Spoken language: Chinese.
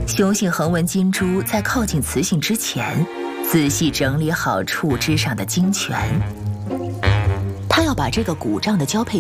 雄性横纹金珠在靠近雌性之前，仔细整理好触枝上的精泉。它要把这个鼓胀的交配